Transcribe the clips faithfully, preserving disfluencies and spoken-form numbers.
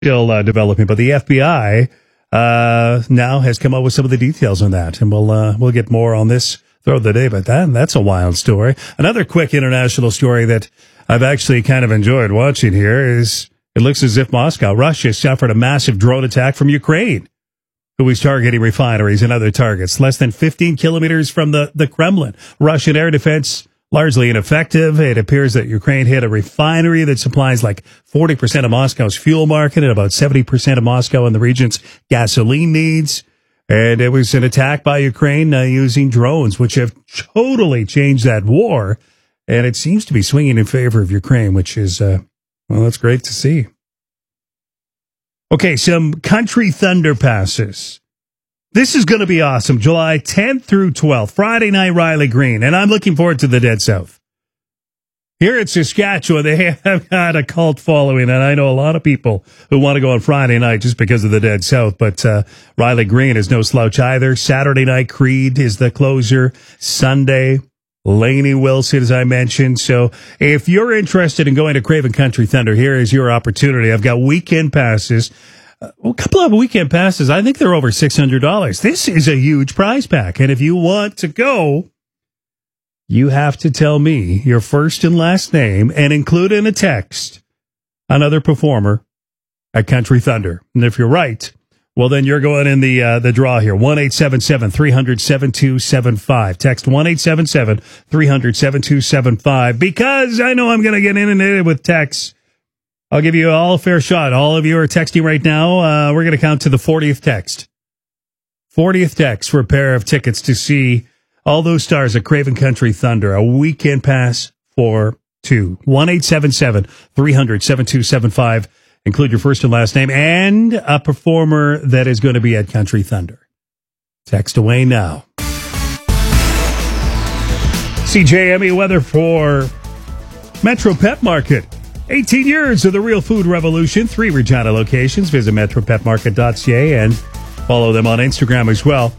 Still uh, developing, but the F B I uh, now has come up with some of the details on that, and we'll uh, we'll get more on this throughout the day. But that that's a wild story. Another quick international story that I've actually kind of enjoyed watching here is it looks as if Moscow, Russia, suffered a massive drone attack from Ukraine, who was targeting refineries and other targets less than fifteen kilometers from the, the Kremlin. Russian air defense largely ineffective. It appears that Ukraine hit a refinery that supplies like forty percent of Moscow's fuel market and about seventy percent of Moscow and the region's gasoline needs. And it was an attack by Ukraine uh, using drones, which have totally changed that war. And it seems to be swinging in favor of Ukraine, which is, uh, well, that's great to see. Okay, some Country Thunder passes. This is going to be awesome. July tenth through twelfth, Friday night, Riley Green. And I'm looking forward to the Dead South. Here in Saskatchewan, they have got a cult following, and I know a lot of people who want to go on Friday night just because of the Dead South, but uh, Riley Green is no slouch either. Saturday night, Creed is the closer. Sunday, Lainey Wilson, as I mentioned. So if you're interested in going to Craven Country Thunder, here is your opportunity. I've got weekend passes. A couple of weekend passes, I think they're over six hundred dollars. This is a huge prize pack. And if you want to go, you have to tell me your first and last name and include in a text another performer at Country Thunder. And if you're right, well, then you're going in the uh, the draw here. one eight seven seven, three hundred, seven two seven five. Text one eight seven seven, three hundred, seven two seven five. Because I know I'm going to get inundated with texts. I'll give you all a fair shot. All of you are texting right now. Uh, we're going to count to the fortieth text. fortieth text for a pair of tickets to see all those stars at Craven Country Thunder. A weekend pass for two. one eight seven seven, three hundred, seven two seven five. Include your first and last name and a performer that is going to be at Country Thunder. Text away now. C J M E weather for Metro Pet Market. eighteen years of the real food revolution. Three Regina locations. Visit metro pet market dot c a and follow them on Instagram as well.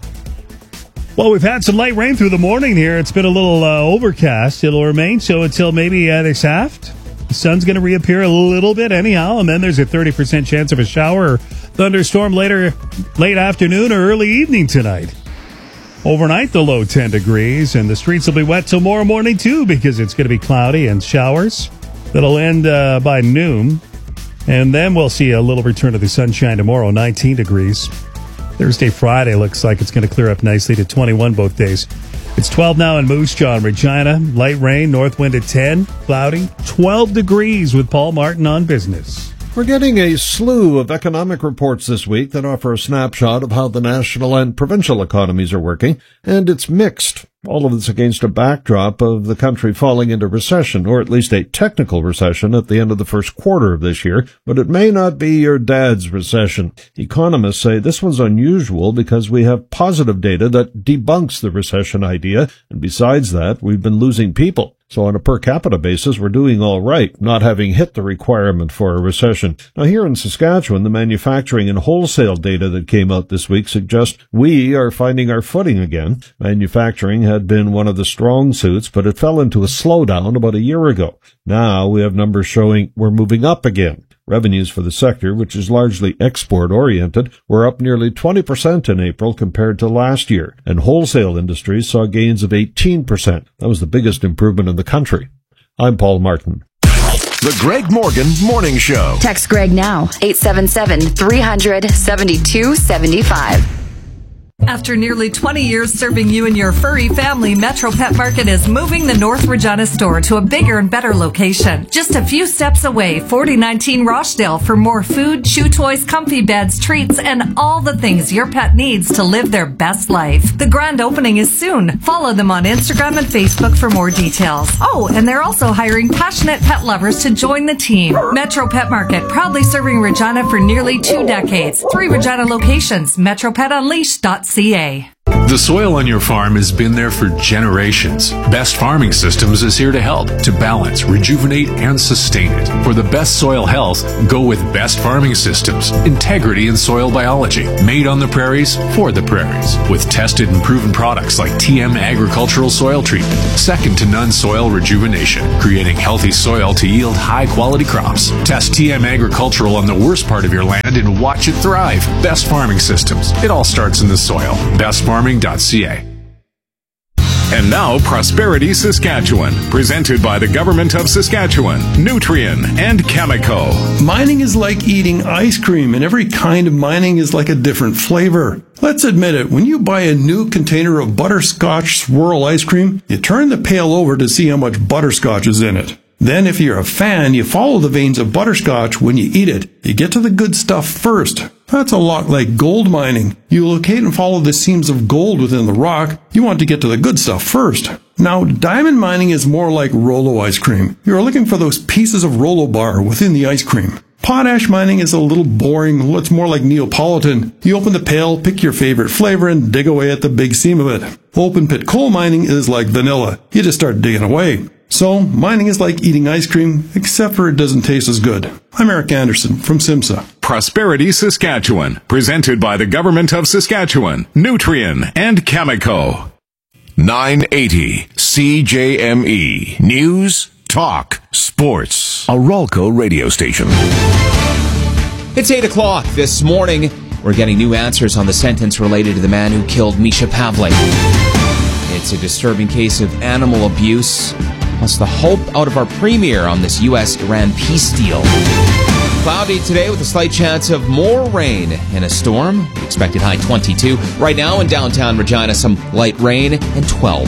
Well, we've had some light rain through the morning here. It's been a little uh, overcast. It'll remain so until maybe uh, this aft. The sun's going to reappear a little bit anyhow, and then there's a thirty percent chance of a shower or thunderstorm later, late afternoon or early evening tonight. Overnight, the low ten degrees, and the streets will be wet till tomorrow morning too because it's going to be cloudy and showers. That'll end uh, by noon, and then we'll see a little return of the sunshine tomorrow, nineteen degrees. Thursday, Friday looks like it's going to clear up nicely to twenty-one both days. It's twelve now in Moose Jaw, Regina. Light rain, north wind at ten, cloudy, twelve degrees with Paul Martin on Business. We're getting a slew of economic reports this week that offer a snapshot of how the national and provincial economies are working, and it's mixed. All of this against a backdrop of the country falling into recession, or at least a technical recession at the end of the first quarter of this year, but it may not be your dad's recession. Economists say this one's unusual because we have positive data that debunks the recession idea, and besides that, we've been losing people. So on a per capita basis, we're doing all right, not having hit the requirement for a recession. Now here in Saskatchewan, the manufacturing and wholesale data that came out this week suggest we are finding our footing again. Manufacturing had been one of the strong suits, but it fell into a slowdown about a year ago. Now we have numbers showing we're moving up again. Revenues for the sector, which is largely export-oriented, were up nearly twenty percent in April compared to last year, and wholesale industries saw gains of eighteen percent. That was the biggest improvement in the country. I'm Paul Martin. The Greg Morgan Morning Show. Text Greg now, eight seven seven, three hundred, seven two seven five. After nearly twenty years serving you and your furry family, Metro Pet Market is moving the North Regina store to a bigger and better location. Just a few steps away, forty nineteen Rochdale, for more food, chew toys, comfy beds, treats, and all the things your pet needs to live their best life. The grand opening is soon. Follow them on Instagram and Facebook for more details. Oh, and they're also hiring passionate pet lovers to join the team. Metro Pet Market, proudly serving Regina for nearly two decades. Three Regina locations, metro pet unleashed dot c a. The soil on your farm has been there for generations. Best Farming Systems is here to help, to balance, rejuvenate, and sustain it. For the best soil health, go with Best Farming Systems. Integrity in soil biology. Made on the prairies, for the prairies. With tested and proven products like T M Agricultural Soil Treatment. Second to none soil rejuvenation. Creating healthy soil to yield high-quality crops. Test T M Agricultural on the worst part of your land and watch it thrive. Best Farming Systems. It all starts in the soil. best farming dot c a. And now, Prosperity Saskatchewan, presented by the Government of Saskatchewan, Nutrien, and Cameco. Mining is like eating ice cream, and every kind of mining is like a different flavor. Let's admit it, when you buy a new container of butterscotch swirl ice cream, you turn the pail over to see how much butterscotch is in it. Then, if you're a fan, you follow the veins of butterscotch when you eat it. You get to the good stuff first. That's a lot like gold mining. You locate and follow the seams of gold within the rock. You want to get to the good stuff first. Now, diamond mining is more like Rolo ice cream. You're looking for those pieces of Rolo bar within the ice cream. Potash mining is a little boring. It's more like Neapolitan. You open the pail, pick your favorite flavor, and dig away at the big seam of it. Open pit coal mining is like vanilla. You just start digging away. So, mining is like eating ice cream, except for it doesn't taste as good. I'm Eric Anderson from SIMSA. Prosperity Saskatchewan, presented by the Government of Saskatchewan, Nutrien, and Cameco. nine eighty C J M E. News, talk, sports. A Ralco radio station. It's eight o'clock this morning. We're getting new answers on the sentence related to the man who killed Misha Pavlik. It's a disturbing case of animal abuse, plus the hope out of our premier on this U S Iran peace deal. Cloudy today with a slight chance of more rain and a storm. Expected high twenty-two. Right now in downtown Regina, some light rain and twelve.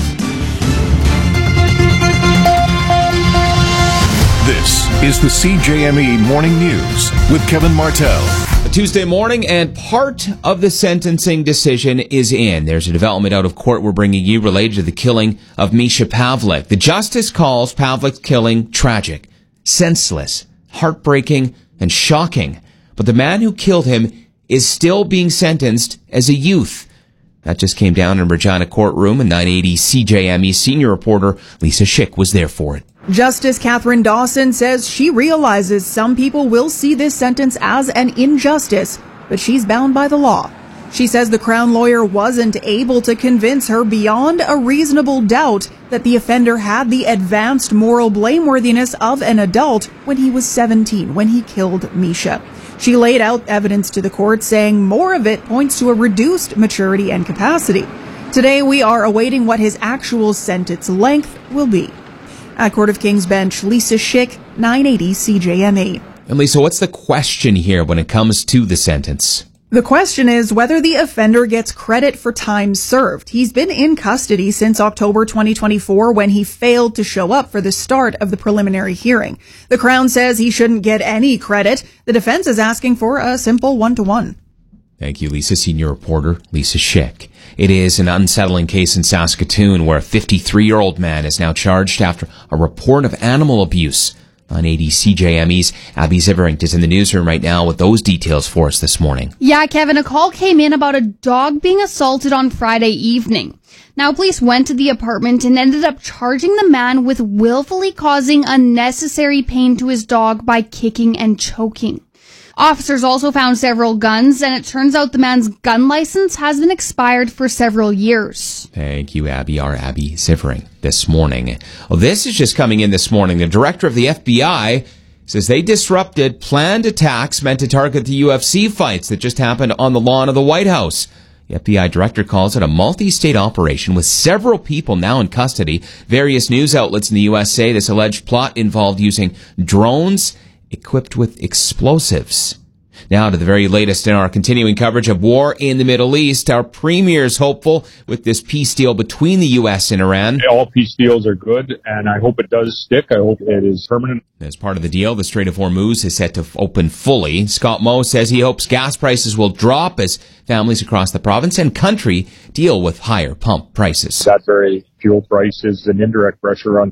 This is the C J M E Morning News with Kevin Martell. A Tuesday morning, and part of the sentencing decision is in. There's a development out of court we're bringing you related to the killing of Misha Pavlik. The justice calls Pavlik's killing tragic, senseless, heartbreaking, and shocking. But the man who killed him is still being sentenced as a youth. That just came down in Regina courtroom, and nine eighty C J M E senior reporter Lisa Schick was there for it. Justice Catherine Dawson says she realizes some people will see this sentence as an injustice, but she's bound by the law. She says the Crown lawyer wasn't able to convince her beyond a reasonable doubt that the offender had the advanced moral blameworthiness of an adult when he was seventeen, when he killed Misha. She laid out evidence to the court, saying more of it points to a reduced maturity and capacity. Today, we are awaiting what his actual sentence length will be. At Court of King's Bench, Lisa Schick, nine eighty C J M E. And Lisa, what's the question here when it comes to the sentence? The question is whether the offender gets credit for time served. He's been in custody since October twenty twenty-four when he failed to show up for the start of the preliminary hearing. The Crown says he shouldn't get any credit. The defense is asking for a simple one-to-one. Thank you, Lisa. Senior reporter Lisa Schick. It is an unsettling case in Saskatoon where a fifty-three-year-old man is now charged after a report of animal abuse. nine eighty C J M E's Abby Zivering is in the newsroom right now with those details for us this morning. Yeah, Kevin, a call came in about a dog being assaulted on Friday evening. Now, police went to the apartment and ended up charging the man with willfully causing unnecessary pain to his dog by kicking and choking. Officers also found several guns, and it turns out the man's gun license has been expired for several years. Thank you, Abby. Our Abby Zivering this morning. Well, this is just coming in this morning. The director of the F B I says they disrupted planned attacks meant to target the U F C fights that just happened on the lawn of the White House. The F B I director calls it a multi-state operation with several people now in custody. Various news outlets in the U S say this alleged plot involved using drones equipped with explosives. Now to the very latest in our continuing coverage of war in the Middle East. Our premier's hopeful with this peace deal between the U S and Iran. All peace deals are good, and I hope it does stick. I hope it is permanent. As part of the deal, the Strait of Hormuz is set to open fully. Scott Moe says he hopes gas prices will drop as families across the province and country deal with higher pump prices. That very fuel price is an indirect pressure on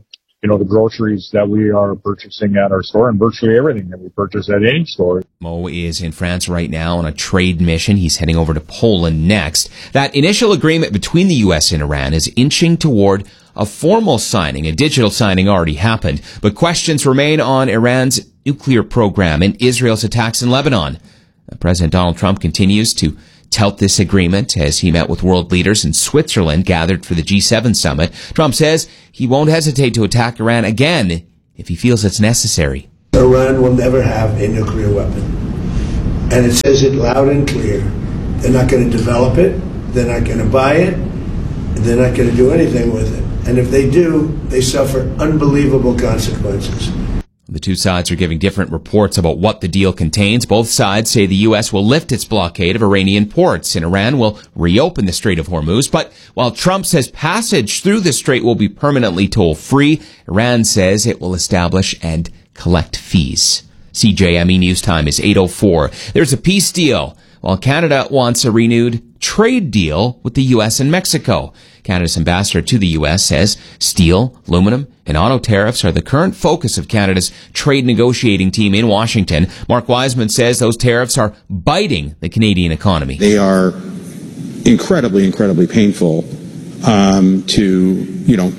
you know, the groceries that we are purchasing at our store and virtually everything that we purchase at any store. Mo is in France right now on a trade mission. He's heading over to Poland next. That initial agreement between the U S and Iran is inching toward a formal signing. A digital signing already happened, but questions remain on Iran's nuclear program and Israel's attacks in Lebanon. President Donald Trump continues to tout this agreement as he met with world leaders in Switzerland gathered for the G seven summit. Trump says he won't hesitate to attack Iran again if he feels it's necessary. Iran will never have a nuclear weapon. And it says it loud and clear. They're not going to develop it. They're not going to buy it. They're not going to do anything with it. And if they do, they suffer unbelievable consequences. The two sides are giving different reports about what the deal contains. Both sides say the U S will lift its blockade of Iranian ports and Iran will reopen the Strait of Hormuz. But while Trump says passage through the strait will be permanently toll-free, Iran says it will establish and collect fees. C J M E News Time is eight oh four. There's a peace deal, while Canada wants a renewed trade deal with the U S and Mexico. Canada's ambassador to the U S says steel, aluminum, and auto tariffs are the current focus of Canada's trade negotiating team in Washington. Mark Wiseman says those tariffs are biting the Canadian economy. They are incredibly, incredibly painful um, to, you know,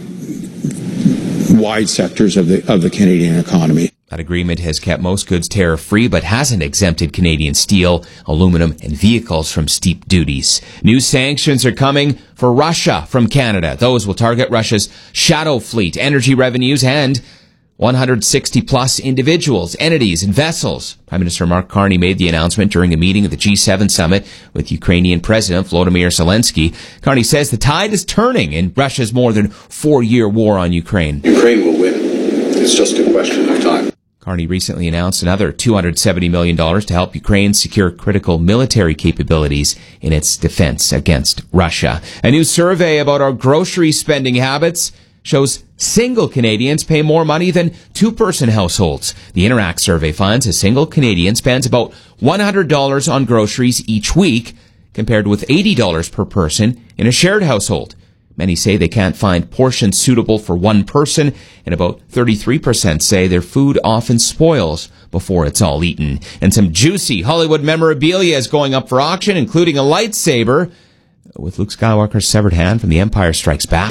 wide sectors of the of the Canadian economy. That agreement has kept most goods tariff-free, but hasn't exempted Canadian steel, aluminum, and vehicles from steep duties. New sanctions are coming for Russia from Canada. Those will target Russia's shadow fleet, energy revenues, and one hundred sixty plus individuals, entities, and vessels. Prime Minister Mark Carney made the announcement during a meeting at the G seven summit with Ukrainian President Volodymyr Zelensky. Carney says the tide is turning in Russia's more than four-year war on Ukraine. Ukraine will win. It's just a question of time. Carney recently announced another two hundred seventy million dollars to help Ukraine secure critical military capabilities in its defense against Russia. A new survey about our grocery spending habits shows single Canadians pay more money than two-person households. The Interact survey finds a single Canadian spends about one hundred dollars on groceries each week, compared with eighty dollars per person in a shared household. Many say they can't find portions suitable for one person, and about thirty-three percent say their food often spoils before it's all eaten. And some juicy Hollywood memorabilia is going up for auction, including a lightsaber with Luke Skywalker's severed hand from The Empire Strikes Back.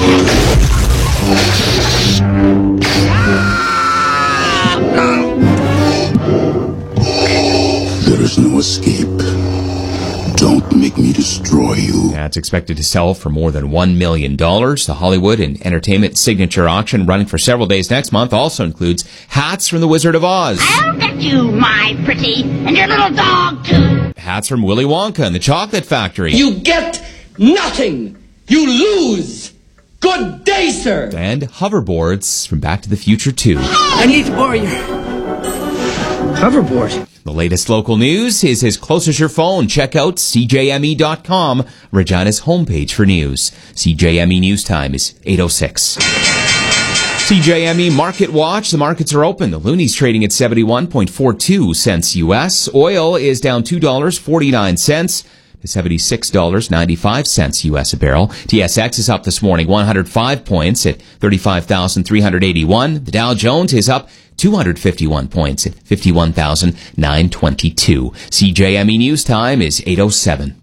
There is no escape. Don't make me destroy you. That's expected to sell for more than one million dollars. The Hollywood and Entertainment Signature Auction, running for several days next month, also includes hats from The Wizard of Oz. I'll get you, my pretty, and your little dog, too. Hats from Willy Wonka and the Chocolate Factory. You get nothing. You lose. Good day, sir. And hoverboards from Back to the Future two. I need to borrow your hoverboard. The latest local news is as close as your phone. Check out C J M E dot com, Regina's homepage for news. C J M E News Time is eight oh six. C J M E Market Watch. The markets are open. The Looney's trading at seventy-one point four two cents U S. Oil is down two dollars and forty-nine cents to seventy-six dollars and ninety-five cents U S a barrel. T S X is up this morning one hundred five points at thirty-five thousand three hundred eighty-one. The Dow Jones is up two hundred fifty-one points at fifty-one thousand nine hundred twenty-two. C J M E News Time is eight oh seven.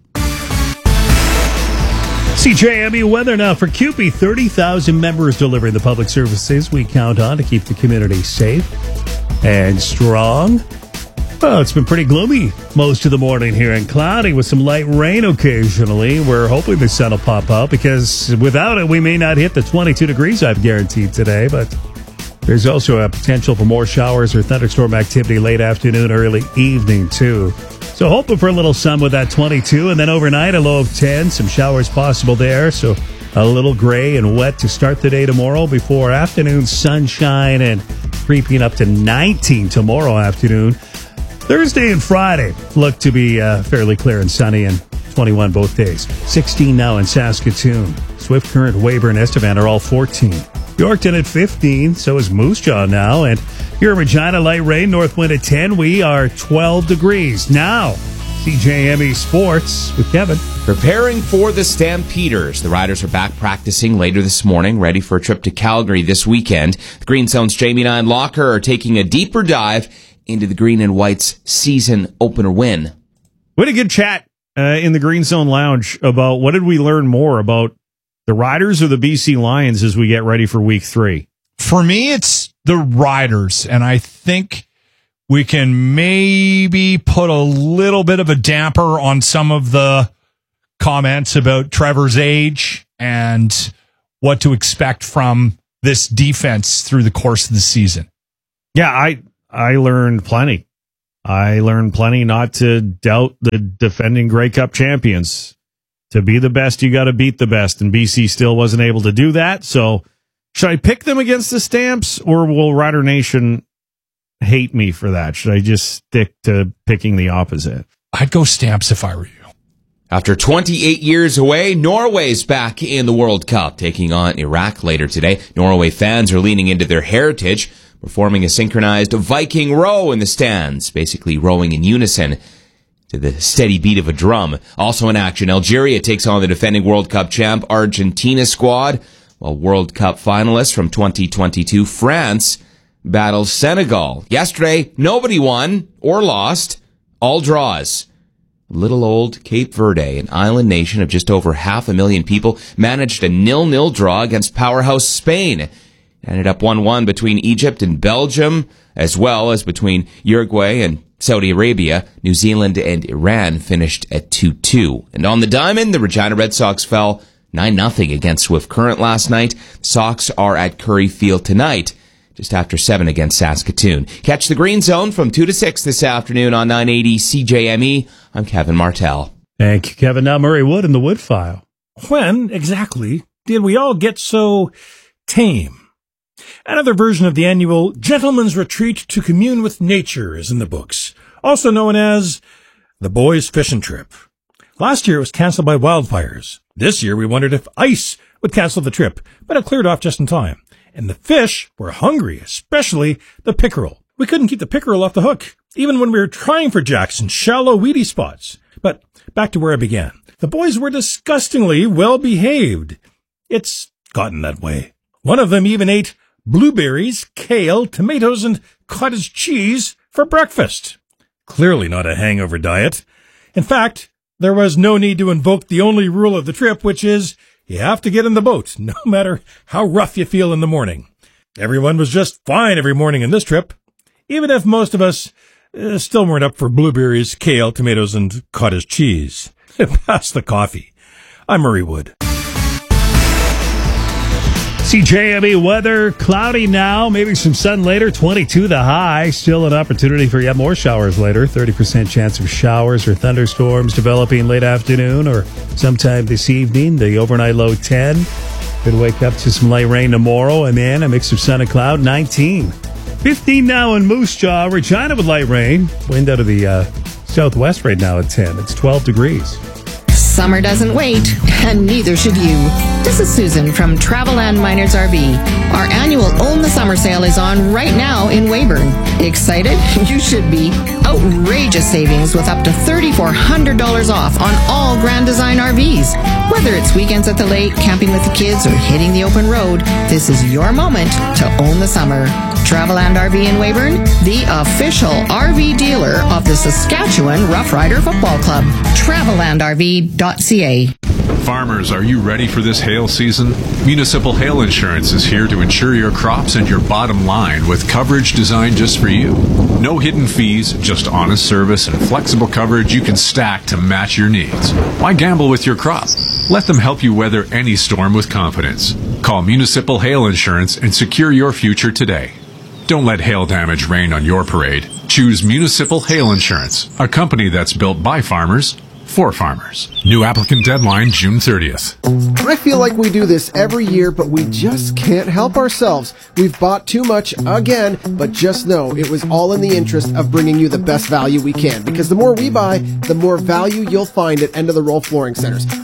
C J M E weather now for C U P E. thirty thousand members delivering the public services we count on to keep the community safe and strong. Well, it's been pretty gloomy most of the morning here and cloudy with some light rain occasionally. We're hoping the sun will pop out because without it, we may not hit the twenty-two degrees I've guaranteed today, but there's also a potential for more showers or thunderstorm activity late afternoon, early evening, too. So hoping for a little sun with that twenty-two, and then overnight a low of ten. Some showers possible there, so a little gray and wet to start the day tomorrow before afternoon sunshine and creeping up to nineteen tomorrow afternoon. Thursday and Friday look to be uh, fairly clear and sunny, and twenty-one both days. sixteen now in Saskatoon. Swift Current, Weyburn, Estevan are all fourteen. Yorkton at fifteen, so is Moose Jaw now. And here in Regina, light rain, north wind at ten. We are twelve degrees. Now, C J M E Sports with Kevin. Preparing for the Stampeders. The Riders are back practicing later this morning, ready for a trip to Calgary this weekend. The Green Zone's Jamie Nine Locker are taking a deeper dive into the Green and White's season opener win. We had a good chat uh, in the Green Zone Lounge about what did we learn more about the Riders or the B C Lions as we get ready for week three. For me, it's the Riders, and I think we can maybe put a little bit of a damper on some of the comments about Trevor's age and what to expect from this defense through the course of the season. Yeah, I I learned plenty. I learned plenty not to doubt the defending Grey Cup champions. To be the best, you got to beat the best, and B C still wasn't able to do that. So should I pick them against the Stamps, or will Rider Nation hate me for that? Should I just stick to picking the opposite? I'd go Stamps if I were you. After twenty-eight years away, Norway's back in the World Cup, taking on Iraq later today. Norway fans are leaning into their heritage, performing a synchronized Viking row in the stands, basically rowing in unison to the steady beat of a drum. Also in action, Algeria takes on the defending World Cup champ Argentina squad, while World Cup finalists from twenty twenty-two France battles Senegal. Yesterday, nobody won or lost, all draws. Little old Cape Verde, an island nation of just over half a million people, managed a nil-nil draw against powerhouse Spain. Ended up one one between Egypt and Belgium, as well as between Uruguay and Saudi Arabia. New Zealand and Iran finished at two two. And on the diamond, the Regina Red Sox fell nine nothing against Swift Current last night. Sox are at Curry Field tonight, just after seven against Saskatoon. Catch the Green Zone from two to six this afternoon on nine eighty C J M E. I'm Kevin Martell. Thank you, Kevin. Now Murray Wood in the Wood File. When, exactly, did we all get so tame? Another version of the annual Gentleman's Retreat to Commune with Nature is in the books, also known as the Boys Fishing Trip. Last year it was canceled by wildfires. This year we wondered if ice would cancel the trip, but it cleared off just in time. And the fish were hungry, especially the pickerel. We couldn't keep the pickerel off the hook, even when we were trying for jacks in shallow, weedy spots. But back to where I began. The boys were disgustingly well behaved. It's gotten that way. One of them even ate blueberries, kale, tomatoes, and cottage cheese for breakfast. Clearly not a hangover diet. In fact, there was no need to invoke the only rule of the trip, which is you have to get in the boat, no matter how rough you feel in the morning. Everyone was just fine every morning in this trip, even if most of us uh, still weren't up for blueberries, kale, tomatoes, and cottage cheese. Pass the coffee. I'm Murray Wood. C J M E weather, cloudy now, maybe some sun later, twenty-two the high. Still an opportunity for yet more showers later. thirty percent chance of showers or thunderstorms developing late afternoon or sometime this evening. The overnight low ten. Could wake up to some light rain tomorrow. And then a mix of sun and cloud, nineteen. fifteen now in Moose Jaw. Regina with light rain. Wind out of the uh, southwest right now at ten. It's twelve degrees. Summer doesn't wait, and neither should you. This is Susan from Traveland Miners R V. Our annual Own the Summer sale is on right now in Weyburn. Excited? You should be. Outrageous savings with up to three thousand four hundred dollars off on all Grand Design R Vs. Whether it's weekends at the lake, camping with the kids, or hitting the open road, this is your moment to own the summer. Traveland R V in Weyburn, the official R V dealer of the Saskatchewan Rough Rider Football Club. Traveland R V dot C A. Farmers, are you ready for this hail season? Municipal Hail Insurance is here to insure your crops and your bottom line with coverage designed just for you. No hidden fees, just honest service and flexible coverage you can stack to match your needs. Why gamble with your crop? Let them help you weather any storm with confidence. Call Municipal Hail Insurance and secure your future today. Don't let hail damage rain on your parade. Choose Municipal Hail Insurance, a company that's built by farmers, for farmers. New applicant deadline June thirtieth. I feel like we do this every year, but we just can't help ourselves. We've bought too much again, but just know it was all in the interest of bringing you the best value we can, because the more we buy, the more value you'll find at End of the Roll Flooring Centers.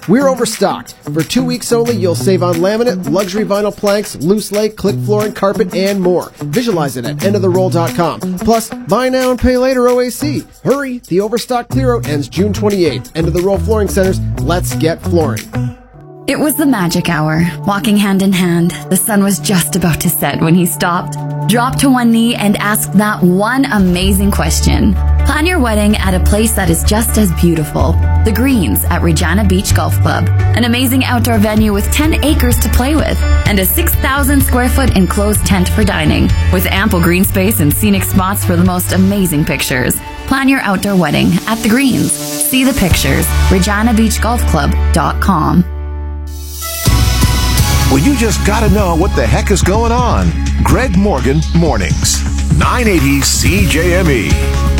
We're overstocked. For two weeks only, you'll save on laminate, luxury vinyl planks, loose lay, click flooring, carpet, and more. Visualize it at end of the roll dot com. Plus, buy now and pay later O A C. Hurry, the overstock clear-out ends June twenty-eighth. End of the roll flooring centers. Let's get flooring. It was the magic hour. Walking hand in hand, the sun was just about to set when he stopped, dropped to one knee, and asked that one amazing question. Plan your wedding at a place that is just as beautiful. The Greens at Regina Beach Golf Club. An amazing outdoor venue with ten acres to play with and a six thousand square foot enclosed tent for dining. With ample green space and scenic spots for the most amazing pictures. Plan your outdoor wedding at The Greens. See the pictures. regina beach golf club dot com. Well, you just gotta know what the heck is going on. Greg Morgan Mornings. nine eighty C J M E.